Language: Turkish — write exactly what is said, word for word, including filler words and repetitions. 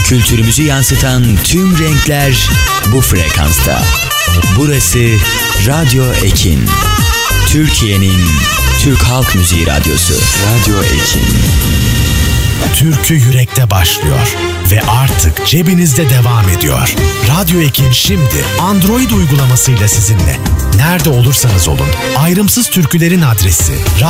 Kültürümüzü yansıtan tüm renkler bu frekansta. Burası Radyo Ekin. Türkiye'nin Türk Halk Müziği Radyosu. Radyo Ekin. Türkü yürekte başlıyor ve artık cebinizde devam ediyor. Radyo Ekin şimdi Android uygulamasıyla sizinle. Nerede olursanız olun, ayrımsız türkülerin adresi